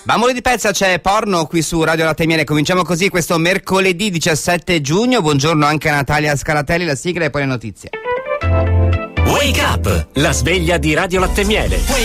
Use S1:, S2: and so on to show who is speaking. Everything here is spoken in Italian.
S1: Bambole di pezza, c'è porno qui su Radio Latte e Miele. Cominciamo così questo mercoledì 17 giugno. Buongiorno anche a Natalia Scaratelli, la sigla e poi le notizie.
S2: Wake up! La sveglia di Radio Latte e Miele.